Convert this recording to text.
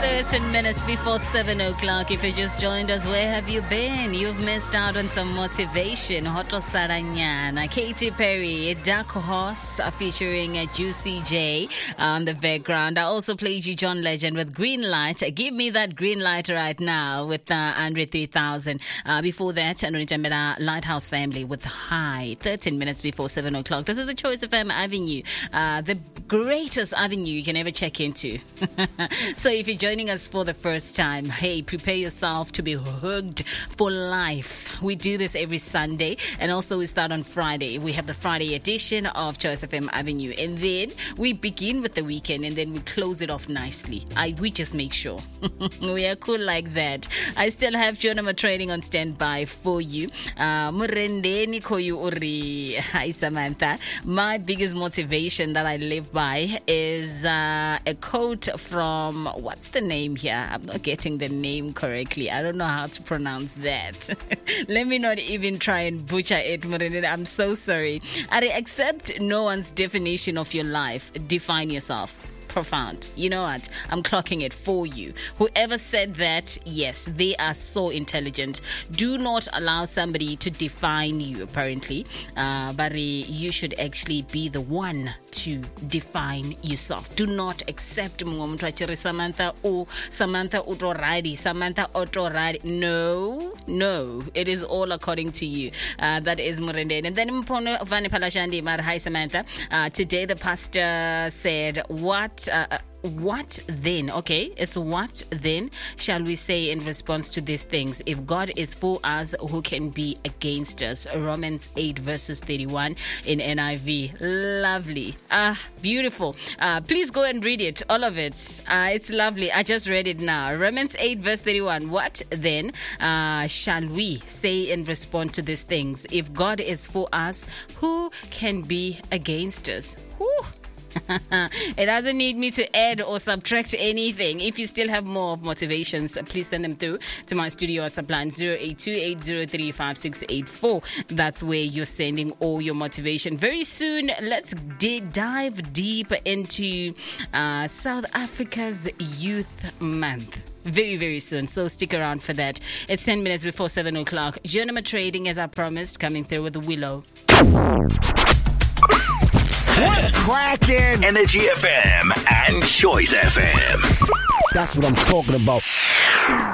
13 minutes before 7 o'clock. If you just joined us, where have you been? You've missed out on some motivation. Hoto Saranyana, Katy Perry, Dark Horse featuring Juicy J on the background. I also played you John Legend with Green Light. Give me that green light right now with Andre 3000. Before that, Anonita Lighthouse Family with High. 13 minutes before 7 o'clock. This is the Choice FM Avenue, the greatest avenue you can ever check into. So if you're joining us for the first time, hey, prepare yourself to be hooked for life. We do this every Sunday, and also we start on Friday. We have the Friday edition of Choice FM Avenue, and then we begin with the weekend, and then we close it off nicely. We just make sure. We are cool like that. I still have Jonama Trading on standby for you. Murendeni koyu uri. Hi, Samantha. My biggest motivation that I live by is a quote from, what's the name here? I'm not getting the name correctly. I don't know how to pronounce that. Let me not even try and butcher it, Murendeni. I'm so sorry. Accept no one's definition of your life. Define yourself. Profound. You know what? I'm clocking it for you. Whoever said that, yes, they are so intelligent. Do not allow somebody to define you, apparently. But you should actually be the one to define yourself. Do not accept Samantha or Samantha Utoradi, Samantha Otoradi. No. It is all according to you. That is Murende. And then Mpono Vani Palashandi Mar. Hi, Samantha. Today the pastor said, what then? Okay, it's what then shall we say in response to these things? If God is for us, who can be against us? Romans 8 verses 31 in NIV. Lovely. Beautiful. Please go and read it, all of it. It's lovely. I just read it now. Romans 8 verse 31. What then shall we say in response to these things? If God is for us, who can be against us? Whew. It doesn't need me to add or subtract anything. If you still have more motivations, please send them through to my studio WhatsApp line 0828035684. That's where you're sending all your motivation. Very soon, let's dive deep into South Africa's Youth Month. Very, very soon. So stick around for that. It's 10 minutes before 7 o'clock. Jonama Trading, as I promised, coming through with the Willow. What's cracking? Energy FM and Choice FM. That's what I'm talking about.